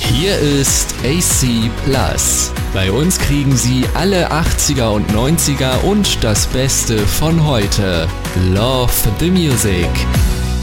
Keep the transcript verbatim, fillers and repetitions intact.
Hier ist A C Plus. Bei uns kriegen Sie alle achtziger und neunziger und das Beste von heute. Love the Music.